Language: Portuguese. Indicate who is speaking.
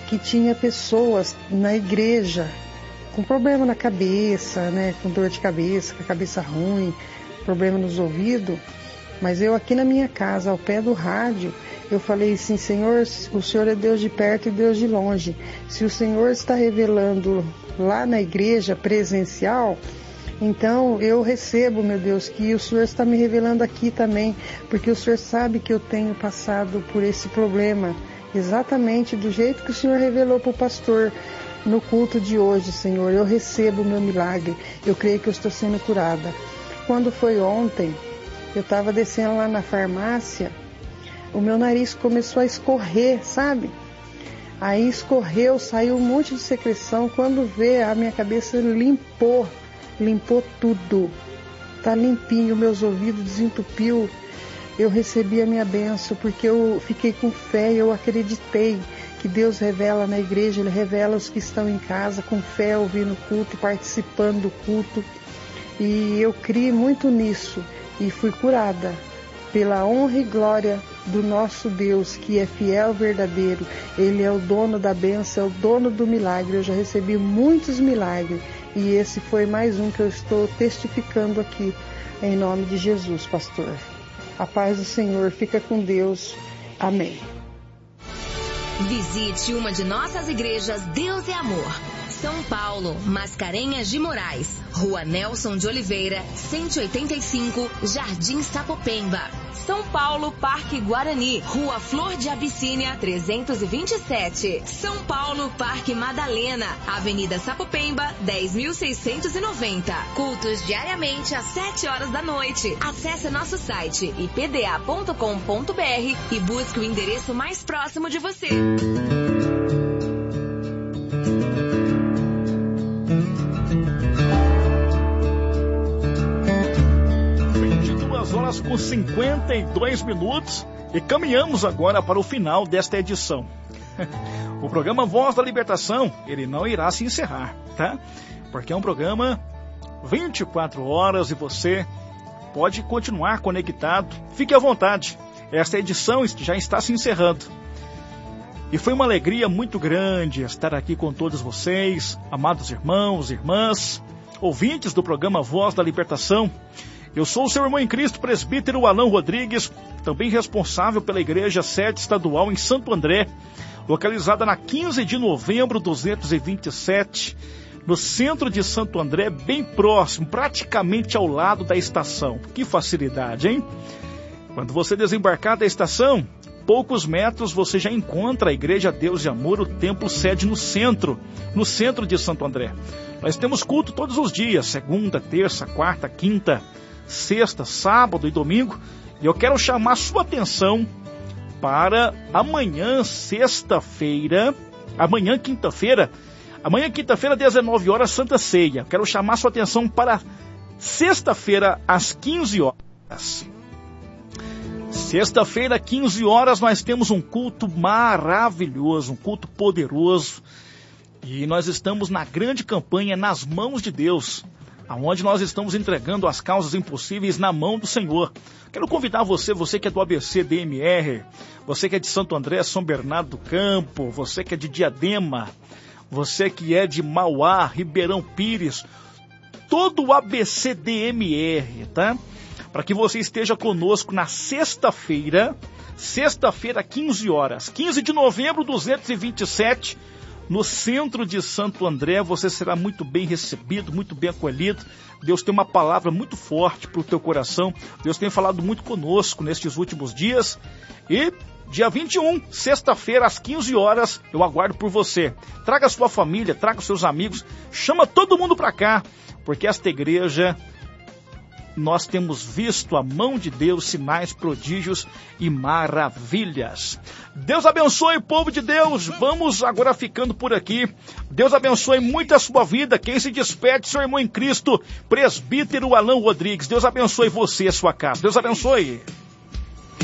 Speaker 1: que tinha pessoas na igreja com problema na cabeça, né, com dor de cabeça, com a cabeça ruim, problema nos ouvidos. Mas eu aqui na minha casa, ao pé do rádio, eu falei assim: Senhor, o Senhor é Deus de perto e Deus de longe. Se o Senhor está revelando lá na igreja presencial, então eu recebo, meu Deus, que o Senhor está me revelando aqui também, porque o Senhor sabe que eu tenho passado por esse problema, exatamente do jeito que o Senhor revelou para o pastor no culto de hoje, Senhor. Eu recebo o meu milagre, eu creio que eu estou sendo curada. Quando foi ontem, eu estava descendo lá na farmácia, o meu nariz começou a escorrer, sabe? Aí escorreu, saiu um monte de secreção. Quando vê, a minha cabeça limpou tudo. Tá limpinho, meus ouvidos desentupiu. Eu recebi a minha bênção, porque eu fiquei com fé, eu acreditei que Deus revela na igreja, Ele revela os que estão em casa, com fé, ouvindo o culto, participando do culto. E eu criei muito nisso e fui curada pela honra e glória do nosso Deus, que é fiel, verdadeiro. Ele é o dono da bênção, é o dono do milagre. Eu já recebi muitos milagres e esse foi mais um que eu estou testificando aqui, em nome de Jesus, pastor. A paz do Senhor, fica com Deus. Amém.
Speaker 2: Visite uma de nossas igrejas Deus é Amor. São Paulo, Mascarenhas de Moraes, Rua Nelson de Oliveira, 185, Jardim Sapopemba. São Paulo, Parque Guarani, Rua Flor de Abissínia, 327. São Paulo, Parque Madalena, Avenida Sapopemba, 10.690. Cultos diariamente às 7 horas da noite. Acesse nosso site ipda.com.br e busque o endereço mais próximo de você.
Speaker 3: 22 horas com 52 minutos e caminhamos agora para o final desta edição. O programa Voz da Libertação, ele não irá se encerrar, tá? Porque é um programa 24 horas e você pode continuar conectado. Fique à vontade, esta edição já está se encerrando. E foi uma alegria muito grande estar aqui com todos vocês, amados irmãos, irmãs, ouvintes do programa Voz da Libertação. Eu sou o seu irmão em Cristo, presbítero Alan Rodrigues, também responsável pela Igreja Sede Estadual em Santo André, localizada na 15 de novembro 227, no centro de Santo André, bem próximo, praticamente ao lado da estação. Que facilidade, hein? Quando você desembarcar da estação, poucos metros você já encontra a Igreja Deus de Amor, o templo sede no centro de Santo André. Nós temos culto todos os dias, segunda, terça, quarta, quinta, sexta, sábado e domingo. E eu quero chamar sua atenção para amanhã, quinta-feira, 19 horas, Santa Ceia. Quero chamar sua atenção para sexta-feira, às 15 horas. Sexta-feira, 15 horas, nós temos um culto maravilhoso, um culto poderoso. E nós estamos na grande campanha Nas Mãos de Deus, onde nós estamos entregando as causas impossíveis na mão do Senhor. Quero convidar você que é do ABC, DMR, você que é de Santo André, São Bernardo do Campo, você que é de Diadema, você que é de Mauá, Ribeirão Pires, todo o ABC, DMR, tá? Para que você esteja conosco na sexta-feira, 15 horas, 15 de novembro, 227, no centro de Santo André. Você será muito bem recebido, muito bem acolhido. Deus tem uma palavra muito forte para o teu coração. Deus tem falado muito conosco nestes últimos dias. E dia 21, sexta-feira, às 15 horas, eu aguardo por você. Traga a sua família, traga os seus amigos, chama todo mundo para cá, porque esta igreja, nós temos visto a mão de Deus, sinais, prodígios e maravilhas. Deus abençoe, povo de Deus. Vamos agora ficando por aqui. Deus abençoe muito a sua vida. Quem se despede, seu irmão em Cristo, presbítero Alan Rodrigues. Deus abençoe você e a sua casa. Deus abençoe.